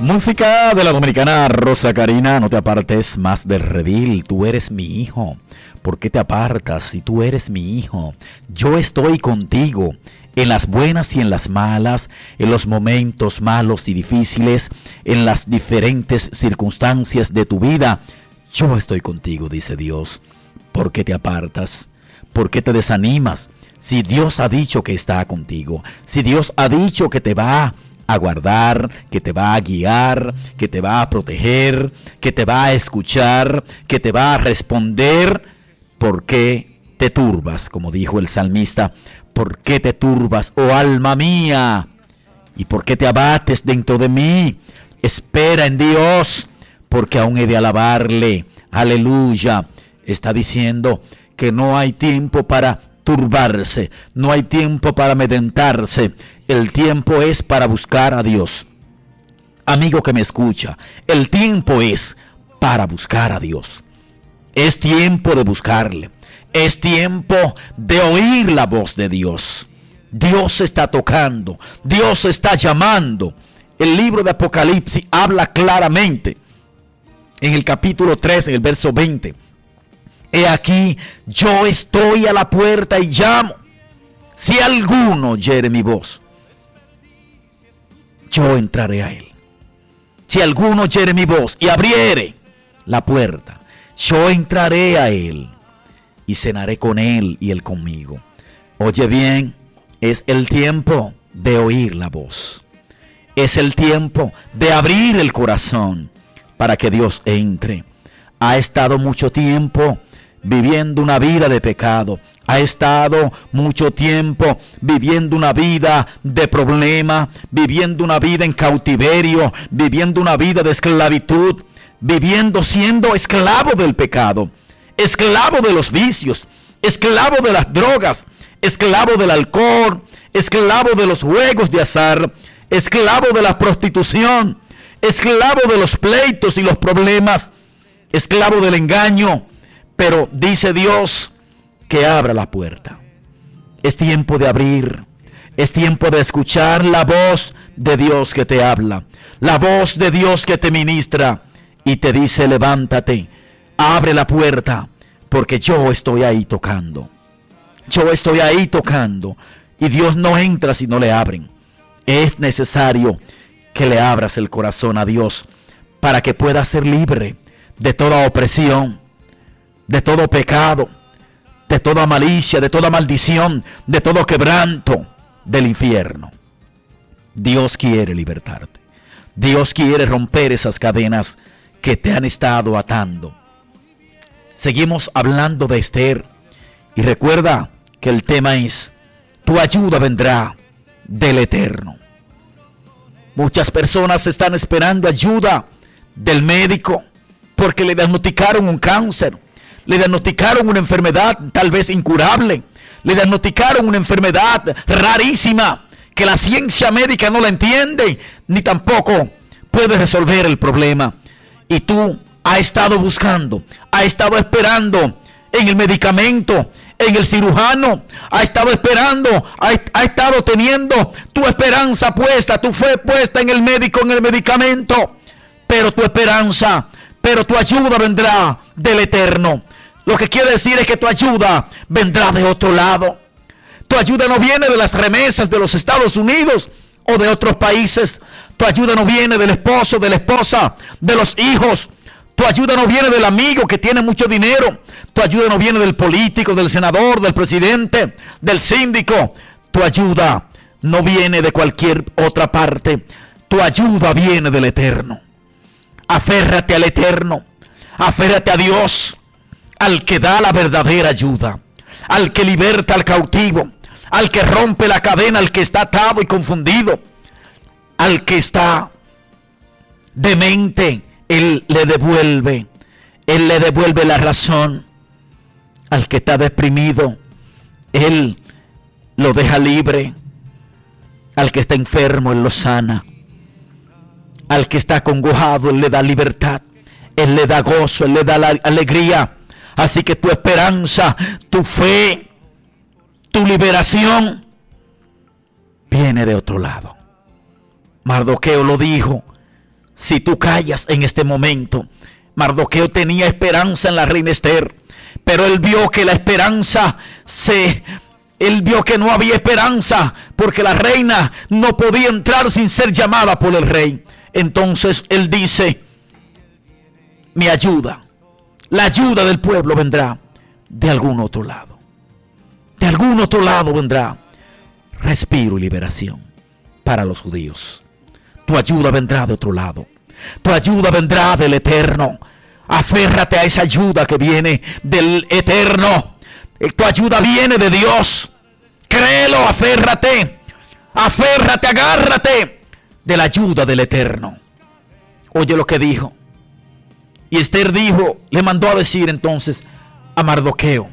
Música de la dominicana Rosa Karina. No te apartes más del redil, tú eres mi hijo. ¿Por qué te apartas si tú eres mi hijo? Yo estoy contigo en las buenas y en las malas, en los momentos malos y difíciles, en las diferentes circunstancias de tu vida. Yo estoy contigo, dice Dios. ¿Por qué te apartas? ¿Por qué te desanimas? Si Dios ha dicho que está contigo, si Dios ha dicho que te va a guardar, que te va a guiar, que te va a proteger, que te va a escuchar, que te va a responder, ¿por qué te turbas? Como dijo el salmista, ¿por qué te turbas, oh alma mía? ¿Y por qué te abates dentro de mí? Espera en Dios, porque aún he de alabarle. Aleluya. Está diciendo que no hay tiempo para turbarse, no hay tiempo para amedrentarse. El tiempo es para buscar a Dios. Amigo que me escucha, el tiempo es para buscar a Dios. Es tiempo de buscarle. Es tiempo de oír la voz de Dios. Dios está tocando, Dios está llamando. El libro de Apocalipsis habla claramente en el capítulo 3, en el verso 20. He aquí, yo estoy a la puerta y llamo. Si alguno oyere mi voz, yo entraré a él. Si alguno oyere mi voz y abriere la puerta, yo entraré a él y cenaré con él y él conmigo. Oye bien, es el tiempo de oír la voz. Es el tiempo de abrir el corazón para que Dios entre. Ha estado mucho tiempo viviendo una vida de pecado. Ha estado mucho tiempo viviendo una vida de problema, viviendo una vida en cautiverio, viviendo una vida de esclavitud, viviendo siendo esclavo del pecado, esclavo de los vicios, esclavo de las drogas, esclavo del alcohol, esclavo de los juegos de azar, esclavo de la prostitución, esclavo de los pleitos y los problemas, esclavo del engaño. Pero dice Dios que abra la puerta. Es tiempo de abrir. Es tiempo de escuchar la voz de Dios que te habla. La voz de Dios que te ministra y te dice: levántate, abre la puerta, porque yo estoy ahí tocando. Yo estoy ahí tocando. Y Dios no entra si no le abren. Es necesario que le abras el corazón a Dios para que puedas ser libre de toda opresión, de todo pecado, de toda malicia, de toda maldición, de todo quebranto del infierno. Dios quiere libertarte. Dios quiere romper esas cadenas que te han estado atando. Seguimos hablando de Esther y recuerda que el tema es: tu ayuda vendrá del Eterno. Muchas personas están esperando ayuda del médico porque le diagnosticaron un cáncer. Le diagnosticaron una enfermedad tal vez incurable. Le diagnosticaron una enfermedad rarísima que la ciencia médica no la entiende, ni tampoco puede resolver el problema. Y tú has estado buscando, has estado esperando en el medicamento, en el cirujano, has estado esperando, has estado teniendo tu esperanza puesta, tu fe puesta en el médico, en el medicamento. Pero tu esperanza, pero tu ayuda vendrá del Eterno. Lo que quiere decir es que tu ayuda vendrá de otro lado. Tu ayuda no viene de las remesas de los Estados Unidos o de otros países. Tu ayuda no viene del esposo, de la esposa, de los hijos. Tu ayuda no viene del amigo que tiene mucho dinero. Tu ayuda no viene del político, del senador, del presidente, del síndico. Tu ayuda no viene de cualquier otra parte. Tu ayuda viene del Eterno. Aférrate al Eterno. Aférrate a Dios, al que da la verdadera ayuda, al que liberta al cautivo, al que rompe la cadena, al que está atado y confundido, al que está demente. Él le devuelve la razón. Al que está deprimido, Él lo deja libre. Al que está enfermo, Él lo sana. Al que está acongojado, Él le da libertad. Él le da gozo, Él le da la alegría. Así que tu esperanza, tu fe, tu liberación viene de otro lado. Mardoqueo lo dijo: si tú callas en este momento. Mardoqueo tenía esperanza en la reina Esther, pero él vio que él vio que no había esperanza, porque la reina no podía entrar sin ser llamada por el rey. Entonces él dice: mi ayuda, la ayuda del pueblo vendrá de algún otro lado. De algún otro lado vendrá respiro y liberación para los judíos. Tu ayuda vendrá de otro lado. Tu ayuda vendrá del Eterno. Aférrate a esa ayuda que viene del Eterno. Tu ayuda viene de Dios. Créelo, aférrate. Aférrate, agárrate de la ayuda del Eterno. Oye lo que dijo. Y Esther dijo, le mandó a decir entonces a Mardoqueo: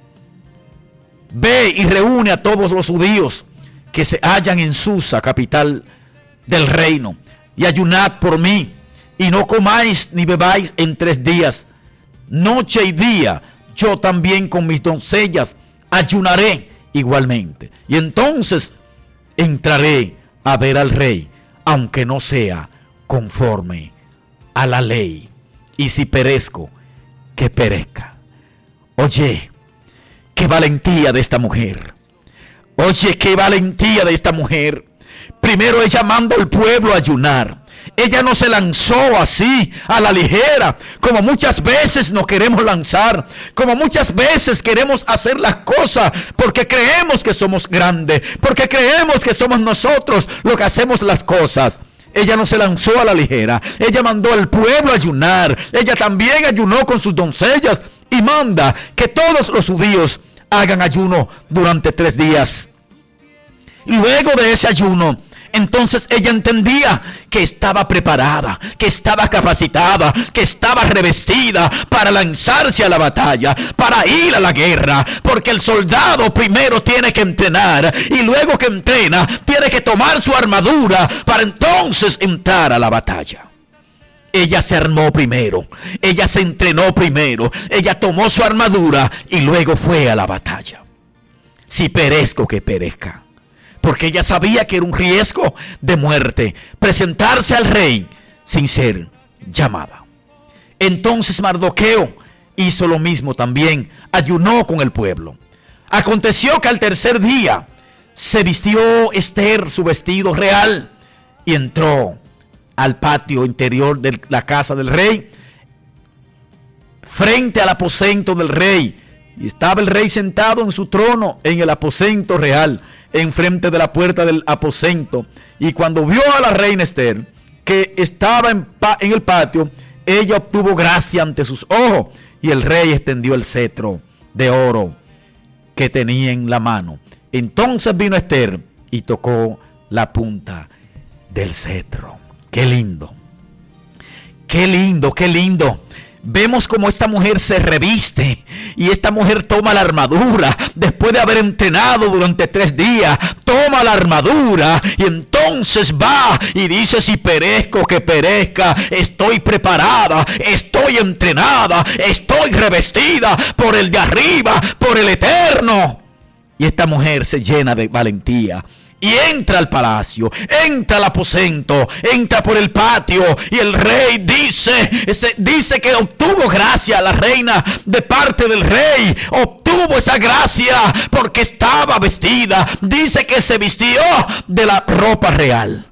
ve y reúne a todos los judíos que se hallan en Susa, capital del reino, y ayunad por mí, y no comáis ni bebáis en 3 días, noche y día. Yo también con mis doncellas ayunaré igualmente, y entonces entraré a ver al rey, aunque no sea conforme a la ley, y si perezco, que perezca. Oye, qué valentía de esta mujer. Oye, qué valentía de esta mujer. Primero ella manda al pueblo a ayunar. Ella no se lanzó así a la ligera, como muchas veces nos queremos lanzar, como muchas veces queremos hacer las cosas porque creemos que somos grandes, porque creemos que somos nosotros los que hacemos las cosas. Ella no se lanzó a la ligera. Ella mandó al pueblo a ayunar. Ella también ayunó con sus doncellas y manda que todos los judíos hagan ayuno durante 3 días. Y luego de ese ayuno, entonces ella entendía que estaba preparada, que estaba capacitada, que estaba revestida para lanzarse a la batalla, para ir a la guerra, porque el soldado primero tiene que entrenar, y luego que entrena tiene que tomar su armadura para entonces entrar a la batalla. Ella se armó primero, ella se entrenó primero, ella tomó su armadura y luego fue a la batalla. Si perezco, que perezca. Porque ella sabía que era un riesgo de muerte presentarse al rey sin ser llamada. Entonces Mardoqueo hizo lo mismo también, ayunó con el pueblo. Aconteció que al 3er día se vistió Esther su vestido real y entró al patio interior de la casa del rey, frente al aposento del rey. Y estaba el rey sentado en su trono en el aposento real, enfrente de la puerta del aposento. Y cuando vio a la reina Esther, que estaba en el patio, ella obtuvo gracia ante sus ojos. Y el rey extendió el cetro de oro que tenía en la mano. Entonces vino Esther y tocó la punta del cetro. Qué lindo. Qué lindo, qué lindo. Vemos como esta mujer se reviste y esta mujer toma la armadura después de haber entrenado durante 3 días. Toma la armadura y entonces va y dice: si perezco, que perezca. Estoy preparada, estoy entrenada, estoy revestida por el de arriba, por el Eterno. Y esta mujer se llena de valentía y entra al palacio, entra al aposento, entra por el patio. Y el rey dice que obtuvo gracia la reina de parte del rey. Obtuvo esa gracia porque estaba vestida. Dice que se vistió de la ropa real.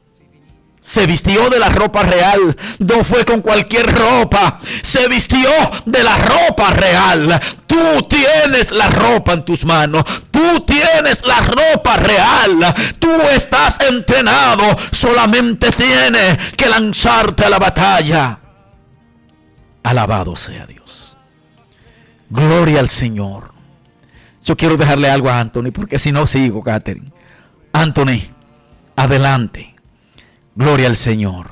Se vistió de la ropa real. No fue con cualquier ropa. Se vistió de la ropa real. Tú tienes la ropa en tus manos. Tú tienes la ropa real. Tú estás entrenado. Solamente tienes que lanzarte a la batalla. Alabado sea Dios. Gloria al Señor. Yo quiero dejarle algo a Anthony, porque si no sigo, Catherine. Anthony, adelante. Gloria al Señor.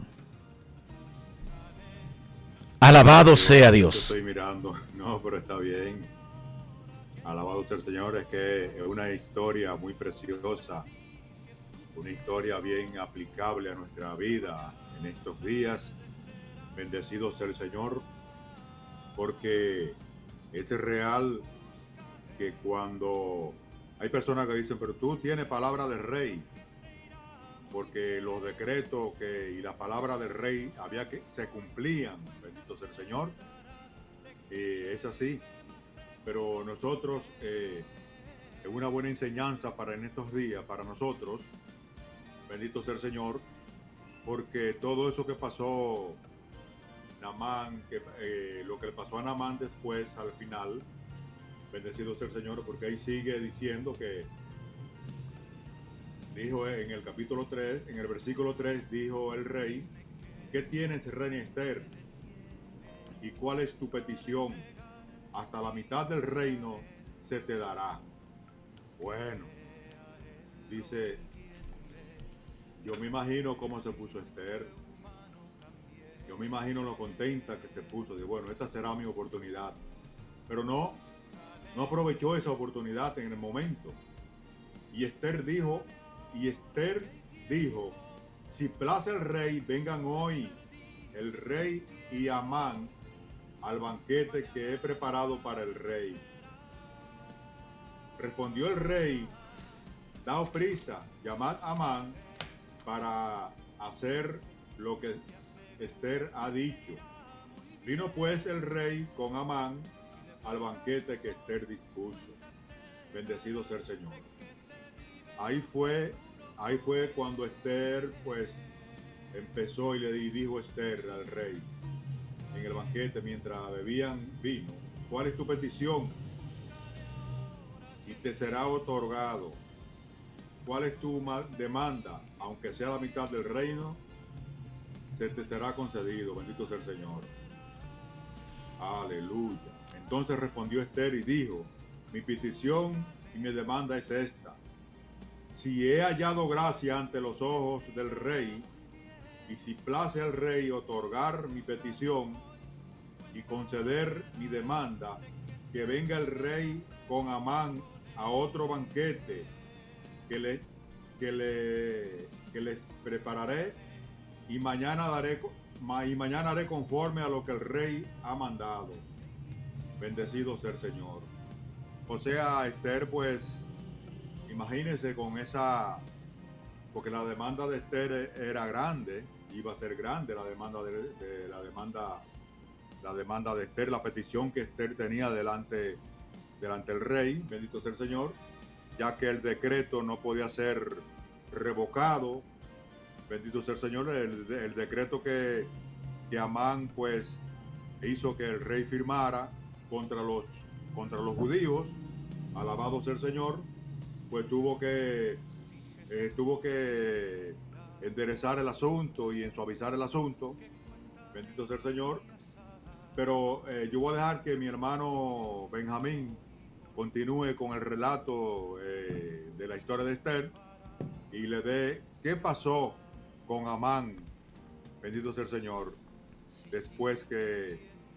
Alabado sea Dios. Estoy mirando. No, pero está bien. Alabado sea el Señor. Es que es una historia muy preciosa. Una historia bien aplicable a nuestra vida en estos días. Bendecido sea el Señor. Porque es real que cuando hay personas que dicen: pero tú tienes palabra de rey. porque los decretos y la palabra del rey se cumplían, bendito sea el Señor. Es así, pero nosotros, es una buena enseñanza para en estos días, para nosotros, bendito sea el Señor, porque todo eso que pasó Naamán, lo que le pasó a Naamán después, al final, bendecido sea el Señor, porque ahí sigue diciendo que dijo en el capítulo 3, en el versículo 3, dijo el rey: ¿qué tienes, reina Esther? ¿Y cuál es tu petición? Hasta la mitad del reino se te dará. Bueno, dice, yo me imagino cómo se puso Esther. Yo me imagino lo contenta que se puso. De bueno, esta será mi oportunidad. Pero no aprovechó esa oportunidad en el momento. Y Esther dijo, si place el rey, vengan hoy el rey y Amán al banquete que he preparado para el rey. Respondió el rey: daos prisa, llamad a Amán para hacer lo que Esther ha dicho. Vino pues el rey con Amán al banquete que Esther dispuso. Bendecido sea el Señor. Ahí fue cuando Esther pues empezó y le dijo Esther al rey en el banquete mientras bebían vino: ¿cuál es tu petición? Y te será otorgado. ¿Cuál es tu demanda? Aunque sea la mitad del reino, se te será concedido. Bendito sea el Señor. Aleluya. Entonces respondió Esther y dijo: mi petición y mi demanda es esta: si he hallado gracia ante los ojos del rey, y si place al rey otorgar mi petición y conceder mi demanda, que venga el rey con Amán a otro banquete que les prepararé, y mañana haré conforme a lo que el rey ha mandado. Bendecido sea el Señor. O sea, Esther, pues, imagínense con esa, porque la demanda de Esther era grande, iba a ser grande la demanda de Esther, la petición que Esther tenía delante del rey, bendito sea el Señor, ya que el decreto no podía ser revocado. Bendito sea el Señor, el decreto que Amán pues hizo que el rey firmara contra los judíos, alabado sea el Señor, pues tuvo que enderezar el asunto y suavizar el asunto. Bendito sea el Señor. Pero yo voy a dejar que mi hermano Benjamín continúe con el relato de la historia de Esther y le dé qué pasó con Amán, bendito sea el Señor, después que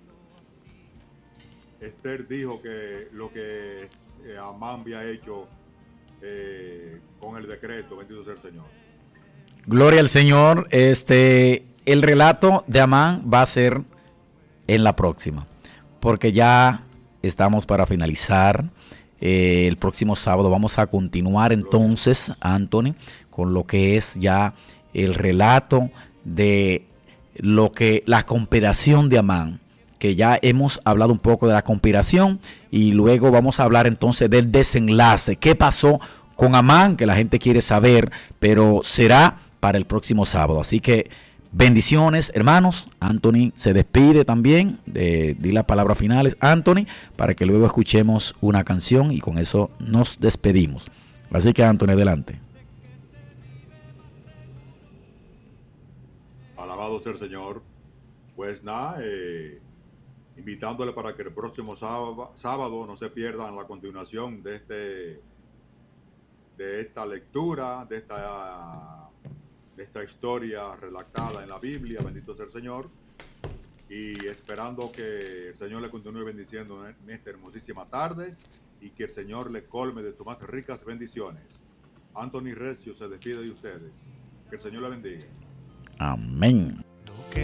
Esther dijo que lo que Amán había hecho con el decreto, bendito sea el Señor. Gloria al Señor. El relato de Amán va a ser en la próxima, porque ya estamos para finalizar. El próximo sábado vamos a continuar entonces, Anthony, con lo que es ya el relato de la conspiración de Amán, que ya hemos hablado un poco de la conspiración, y luego vamos a hablar entonces del desenlace. ¿Qué pasó con Amán? Que la gente quiere saber, pero será para el próximo sábado. Así que bendiciones, hermanos. Anthony se despide también. Di las palabras finales, Anthony, para que luego escuchemos una canción y con eso nos despedimos. Así que, Anthony, adelante. Alabado sea el Señor. Pues nada, invitándole para que el próximo sábado no se pierdan la continuación de esta lectura, de esta historia redactada en la Biblia, bendito sea el Señor, y esperando que el Señor le continúe bendiciendo en esta hermosísima tarde y que el Señor le colme de sus más ricas bendiciones. Anthony Recio se despide de ustedes. Que el Señor le bendiga. Amén.